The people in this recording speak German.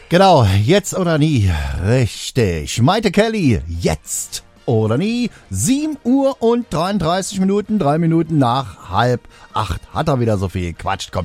Genau, jetzt oder nie. Richtig. Maite Kelly, jetzt oder nie. 7 Uhr und 33 Minuten, 3 Minuten nach 7:30 hat er wieder so viel Quatsch. Kommt